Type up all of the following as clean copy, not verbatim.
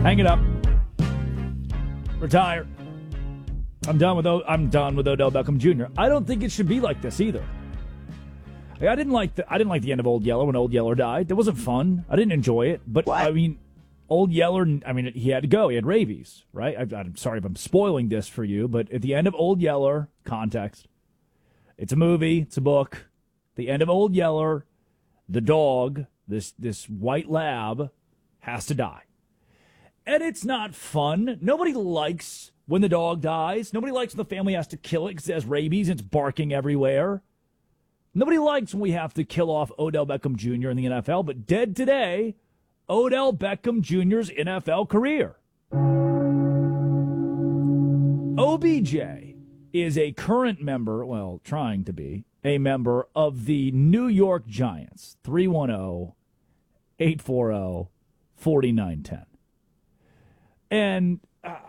Hang it up. Retire. I'm done with Odell Beckham Jr. I don't think it should be like this either. I didn't like the end of Old Yeller when Old Yeller died. That wasn't fun. I didn't enjoy it. But what? I mean, Old Yeller, he had to go. He had rabies, right? I'm sorry if I'm spoiling this for you, but at the end of Old Yeller, context, it's a movie, it's a book. The end of Old Yeller, the dog, this white lab, has to die. And it's not fun. Nobody likes when the dog dies. Nobody likes when the family has to kill it because it has rabies and it's barking everywhere. Nobody likes when we have to kill off Odell Beckham Jr. in the NFL, but dead today, Odell Beckham Jr.'s NFL career. OBJ is a current member, well, trying to be, a member of the New York Giants. 310-840-4910. And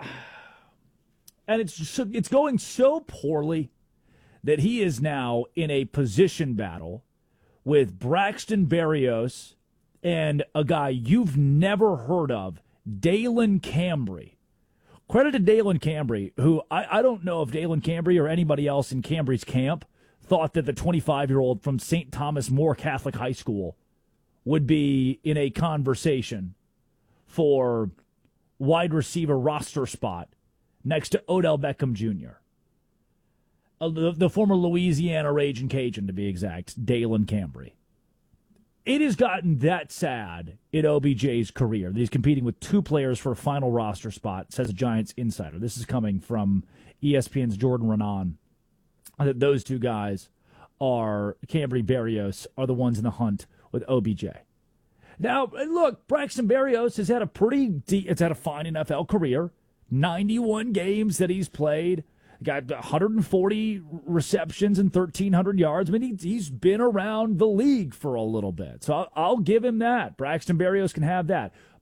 it's going so poorly that he is now in a position battle with Braxton Berrios and a guy you've never heard of, Dalen Cambry. Credit to Dalen Cambry, who I don't know if Dalen Cambry or anybody else in Cambry's camp thought that the 25-year-old from St. Thomas More Catholic High School would be in a conversation for wide receiver roster spot next to Odell Beckham Jr. The former Louisiana Ragin' Cajun, to be exact, Dalen Cambry. It has gotten that sad in OBJ's career that he's competing with two players for a final roster spot, says a Giants insider. This is coming from ESPN's Jordan Renan. That those two guys Cambry Berrios, are the ones in the hunt with OBJ. Now, look, Braxton Berrios has had a fine NFL career. 91 games that he's played. Got 140 receptions and 1,300 yards. I mean, he's been around the league for a little bit. So I'll give him that. Braxton Berrios can have that.